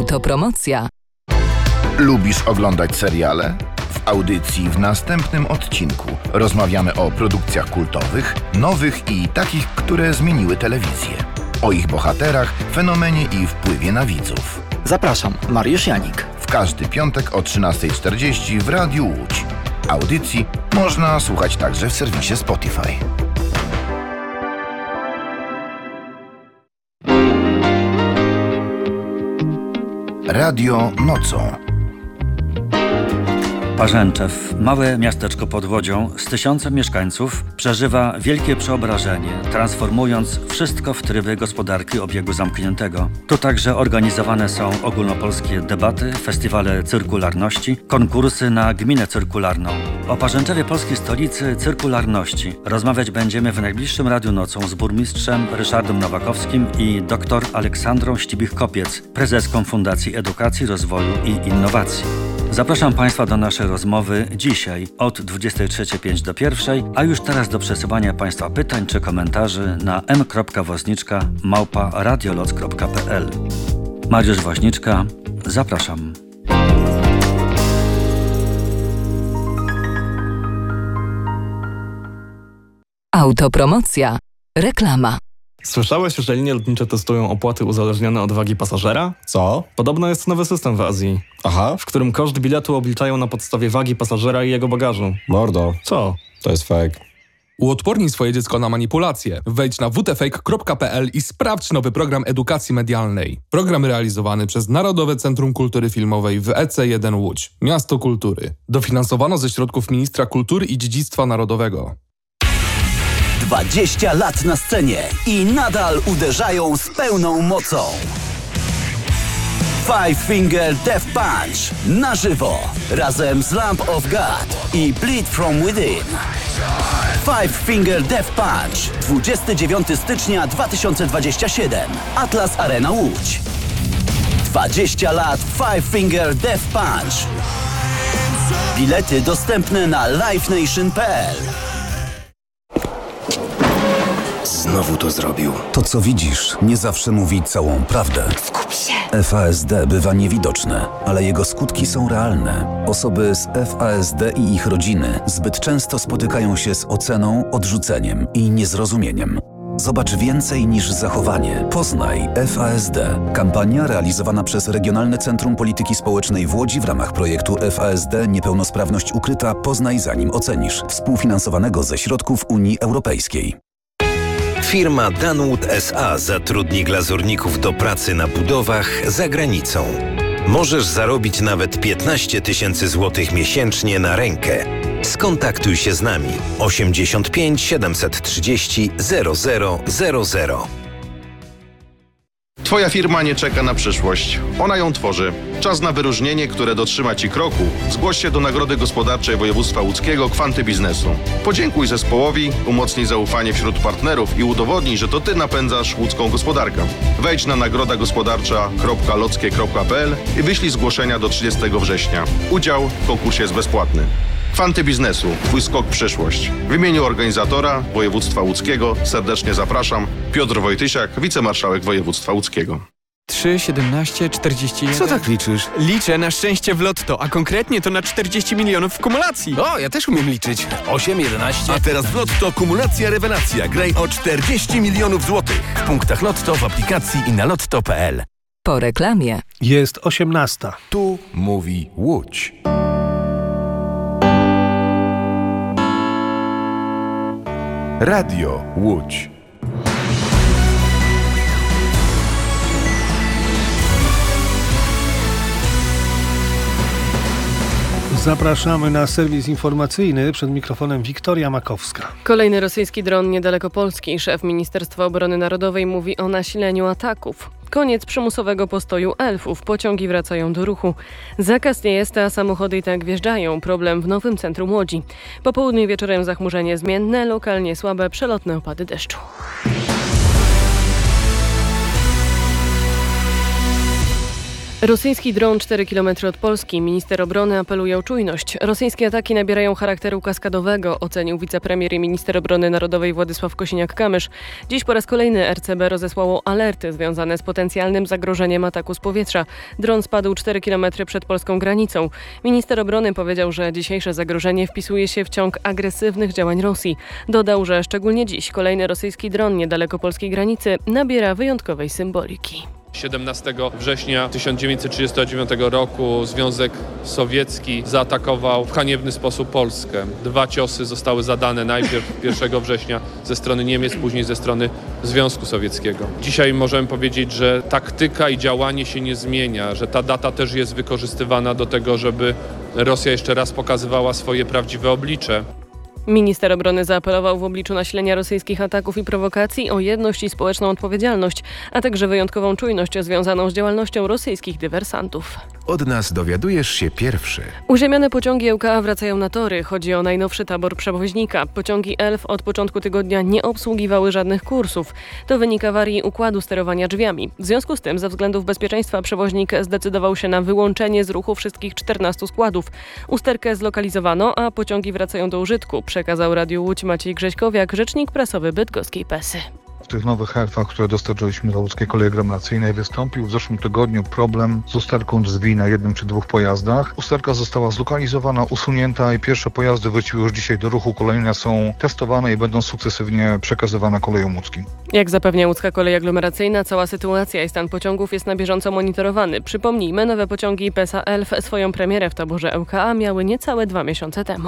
Autopromocja. Lubisz oglądać seriale? W audycji w następnym odcinku rozmawiamy o produkcjach kultowych, nowych i takich, które zmieniły telewizję. O ich bohaterach, fenomenie i wpływie na widzów. Zapraszam, Mariusz Janik. W każdy piątek o 13:40 w Radiu Łódź. Audycji można słuchać także w serwisie Spotify. Radio nocą. Parzęczew, małe miasteczko pod Łodzią z 1000 mieszkańców, przeżywa wielkie przeobrażenie, transformując wszystko w tryby gospodarki obiegu zamkniętego. Tu także organizowane są ogólnopolskie debaty, festiwale cyrkularności, konkursy na gminę cyrkularną. O Parzęczewie polskiej stolicy cyrkularności rozmawiać będziemy w najbliższym Radiu Nocą z burmistrzem Ryszardem Nowakowskim i dr Aleksandrą Ścibich-Kopiec, prezeską Fundacji Edukacji, Rozwoju i Innowacji. Zapraszam Państwa do naszej rozmowy dzisiaj od 23:05 do 1:00, a już teraz do przesyłania Państwa pytań czy komentarzy na m.woźniczka@radioloc.pl. Mariusz Woźniczka, zapraszam. Autopromocja. Reklama. Słyszałeś, że linie lotnicze testują opłaty uzależnione od wagi pasażera? Co? Podobno jest nowy system w Azji, Aha, w którym koszt biletu obliczają na podstawie wagi pasażera i jego bagażu. mordo, Co? to jest fake. Uodpornij swoje dziecko na manipulacje. Wejdź na wtfake.pl i sprawdź nowy program edukacji medialnej. Program realizowany przez Narodowe Centrum Kultury Filmowej w EC1 Łódź, Miasto Kultury. Dofinansowano ze środków Ministra Kultury i Dziedzictwa Narodowego. 20 lat na scenie i nadal uderzają z pełną mocą. Five Finger Death Punch na żywo razem z Lamb of God i Bleed From Within. Five Finger Death Punch 29 stycznia 2027 Atlas Arena Łódź. 20 lat Five Finger Death Punch. Bilety dostępne na livenation.pl. Znowu to zrobił. To, co widzisz, nie zawsze mówi całą prawdę. Skup się! FASD bywa niewidoczne, ale jego skutki są realne. Osoby z FASD i ich rodziny zbyt często spotykają się z oceną, odrzuceniem i niezrozumieniem. Zobacz więcej niż zachowanie. Poznaj FASD. Kampania realizowana przez Regionalne Centrum Polityki Społecznej w Łodzi w ramach projektu FASD Niepełnosprawność ukryta. Poznaj zanim ocenisz. Współfinansowanego ze środków Unii Europejskiej. Firma Danwood S.A. zatrudni glazurników do pracy na budowach za granicą. Możesz zarobić nawet 15 000 złotych miesięcznie na rękę. Skontaktuj się z nami 85 730 0000. Twoja firma nie czeka na przyszłość. Ona ją tworzy. Czas na wyróżnienie, które dotrzyma Ci kroku. Zgłoś się do Nagrody Gospodarczej Województwa Łódzkiego Kwanty Biznesu. Podziękuj zespołowi, umocnij zaufanie wśród partnerów i udowodnij, że to Ty napędzasz łódzką gospodarkę. Wejdź na nagrodagospodarcza.lockie.pl i wyślij zgłoszenia do 30 września. Udział w konkursie jest bezpłatny. Kwanty Biznesu. Twój skok w przyszłość. W imieniu organizatora Województwa Łódzkiego serdecznie zapraszam. Piotr Wojtysiak, wicemarszałek Województwa Łódzkiego. 3, 17, 41... Co tak liczysz? Liczę na szczęście w lotto, a konkretnie to na 40 milionów w kumulacji. O, ja też umiem liczyć. 8, 11... A teraz w lotto kumulacja rewelacja. Graj o 40 milionów złotych. W punktach lotto, w aplikacji i na lotto.pl. Po reklamie. Jest 18:00. Tu mówi Łódź. Radio Łódź. Zapraszamy na serwis informacyjny. Przed mikrofonem Wiktoria Makowska. Kolejny rosyjski dron niedaleko Polski. Szef Ministerstwa Obrony Narodowej mówi o nasileniu ataków. Koniec przymusowego postoju elfów. Pociągi wracają do ruchu. Zakaz nie jest, a samochody i tak wjeżdżają. Problem w nowym centrum Łodzi. Po południu i wieczorem zachmurzenie zmienne, lokalnie słabe przelotne opady deszczu. Rosyjski dron 4 km od Polski. Minister obrony apeluje o czujność. Rosyjskie ataki nabierają charakteru kaskadowego, ocenił wicepremier i minister obrony narodowej Władysław Kosiniak-Kamysz. Dziś po raz kolejny RCB rozesłało alerty związane z potencjalnym zagrożeniem ataku z powietrza. Dron spadł 4 km przed polską granicą. Minister obrony powiedział, że dzisiejsze zagrożenie wpisuje się w ciąg agresywnych działań Rosji. Dodał, że szczególnie dziś kolejny rosyjski dron niedaleko polskiej granicy nabiera wyjątkowej symboliki. 17 września 1939 roku Związek Sowiecki zaatakował w haniebny sposób Polskę. 2 ciosy zostały zadane najpierw 1 września ze strony Niemiec, później ze strony Związku Sowieckiego. Dzisiaj możemy powiedzieć, że taktyka i działanie się nie zmienia, że ta data też jest wykorzystywana do tego, żeby Rosja jeszcze raz pokazywała swoje prawdziwe oblicze. Minister obrony zaapelował w obliczu nasilenia rosyjskich ataków i prowokacji o jedność i społeczną odpowiedzialność, a także wyjątkową czujność związaną z działalnością rosyjskich dywersantów. Od nas dowiadujesz się pierwszy. Uziemione pociągi ŁKA wracają na tory. Chodzi o najnowszy tabor przewoźnika. Pociągi ELF od początku tygodnia nie obsługiwały żadnych kursów. To wynik awarii układu sterowania drzwiami. W związku z tym, ze względów bezpieczeństwa, przewoźnik zdecydował się na wyłączenie z ruchu wszystkich 14 składów. Usterkę zlokalizowano, a pociągi wracają do użytku, przekazał Radiu Łódź Maciej Grześkowiak, rzecznik prasowy bydgoskiej PESY. W tych nowych elfach, które dostarczyliśmy do łódzkiej kolei aglomeracyjnej, wystąpił w zeszłym tygodniu problem z usterką drzwi na 1 czy 2 pojazdach. Usterka została zlokalizowana, usunięta i pierwsze pojazdy wróciły już dzisiaj do ruchu. Kolejne są testowane i będą sukcesywnie przekazywane kolejom łódzkim. Jak zapewnia łódzka kolej aglomeracyjna, cała sytuacja i stan pociągów jest na bieżąco monitorowany. Przypomnijmy, nowe pociągi PESA Elf swoją premierę w taborze ŁKA miały niecałe 2 miesiące temu.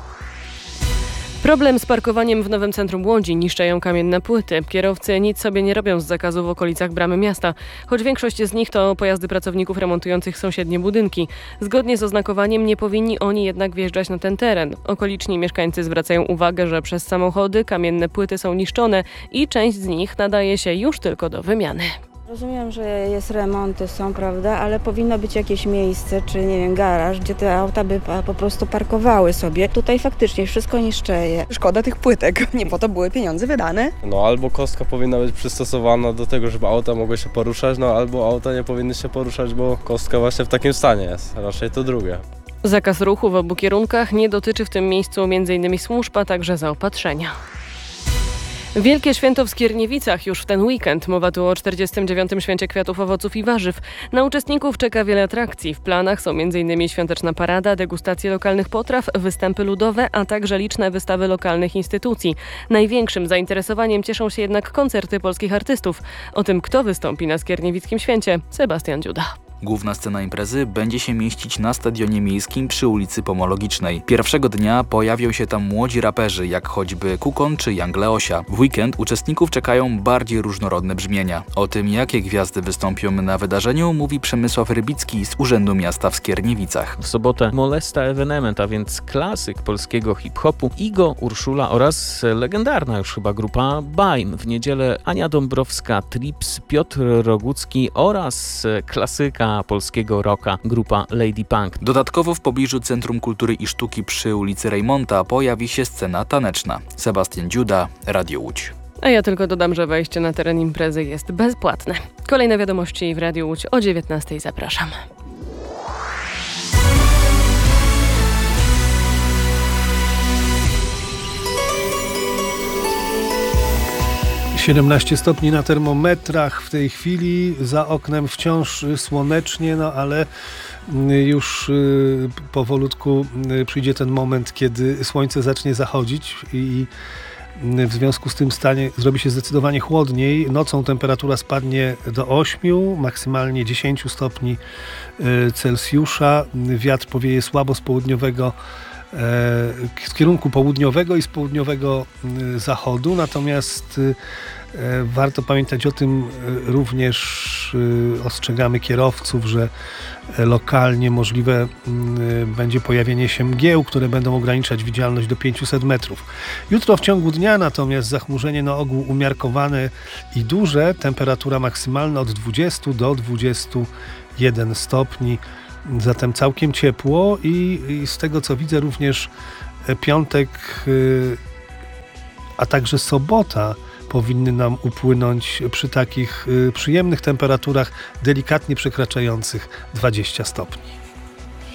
Problem z parkowaniem w nowym centrum Łodzi. Niszczeją kamienne płyty. Kierowcy nic sobie nie robią z zakazu w okolicach bramy miasta, choć większość z nich to pojazdy pracowników remontujących sąsiednie budynki. Zgodnie z oznakowaniem nie powinni oni jednak wjeżdżać na ten teren. Okoliczni mieszkańcy zwracają uwagę, że przez samochody kamienne płyty są niszczone i część z nich nadaje się już tylko do wymiany. Rozumiem, że jest remonty, są, prawda, ale powinno być jakieś miejsce, czy nie wiem, garaż, gdzie te auta by po prostu parkowały sobie. Tutaj faktycznie wszystko niszczeje. Szkoda tych płytek, nie po to były pieniądze wydane. No albo kostka powinna być przystosowana do tego, żeby auta mogły się poruszać, no albo auta nie powinny się poruszać, bo kostka właśnie w takim stanie jest, raczej to drugie. Zakaz ruchu w obu kierunkach nie dotyczy w tym miejscu m.in. służb, a także zaopatrzenia. Wielkie święto w Skierniewicach już w ten weekend. Mowa tu o 49. Święcie Kwiatów, Owoców i Warzyw. Na uczestników czeka wiele atrakcji. W planach są m.in. świąteczna parada, degustacje lokalnych potraw, występy ludowe, a także liczne wystawy lokalnych instytucji. Największym zainteresowaniem cieszą się jednak koncerty polskich artystów. O tym, kto wystąpi na Skierniewickim Święcie, Sebastian Dziuda. Główna scena imprezy będzie się mieścić na stadionie miejskim przy ulicy Pomologicznej. Pierwszego dnia pojawią się tam młodzi raperzy, jak choćby Kukon czy Young Leosia. W weekend uczestników czekają bardziej różnorodne brzmienia. O tym, jakie gwiazdy wystąpią na wydarzeniu, mówi Przemysław Rybicki z Urzędu Miasta w Skierniewicach. W sobotę Molesta Evenement, a więc klasyk polskiego hip-hopu, Igo, Urszula oraz legendarna już chyba grupa Baim. W niedzielę Ania Dąbrowska, Trips, Piotr Rogucki oraz klasyka polskiego rocka, grupa Lady Punk. Dodatkowo w pobliżu Centrum Kultury i Sztuki przy ulicy Rejmonta pojawi się scena taneczna. Sebastian Dziuda, Radio Łódź. A ja tylko dodam, że wejście na teren imprezy jest bezpłatne. Kolejne wiadomości w Radiu Łódź o 19:00. Zapraszam. –17 stopni na termometrach w tej chwili, za oknem wciąż słonecznie, no ale już powolutku przyjdzie ten moment, kiedy słońce zacznie zachodzić i w związku z tym zrobi się zdecydowanie chłodniej. Nocą temperatura spadnie do 8, maksymalnie 10 stopni Celsjusza. Wiatr powieje słabo z południowego, z kierunku południowego i z południowego zachodu, natomiast warto pamiętać o tym, również ostrzegamy kierowców, że lokalnie możliwe będzie pojawienie się mgieł, które będą ograniczać widzialność do 500 metrów. Jutro w ciągu dnia natomiast zachmurzenie na ogół umiarkowane i duże, temperatura maksymalna od 20 do 21 stopni. Zatem całkiem ciepło i z tego co widzę również piątek, a także sobota powinny nam upłynąć przy takich przyjemnych temperaturach delikatnie przekraczających 20 stopni.